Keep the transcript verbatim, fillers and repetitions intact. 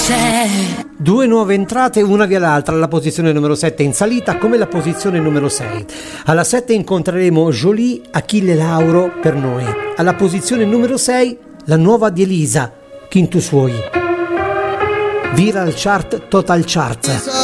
Due nuove entrate, una via l'altra, alla posizione numero sette in salita come la posizione numero sei. Alla sette incontreremo Jolie, Achille Lauro, Per noi. Alla posizione numero sei la nuova di Elisa, Quintus Suoi. Viral Chart Total Charts.